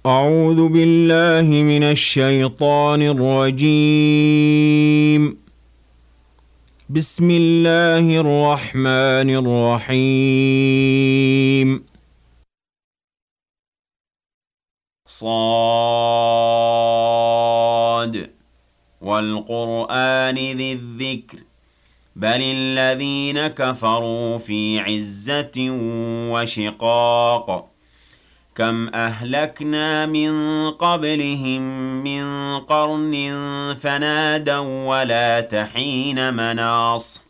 أعوذ بالله من الشيطان الرجيم. بسم الله الرحمن الرحيم. صاد والقرآن ذي الذكر بل الذين كفروا في عزة وشقاق كم أهلكنا من قبلهم من قرن فنادوا ولا تحين مناص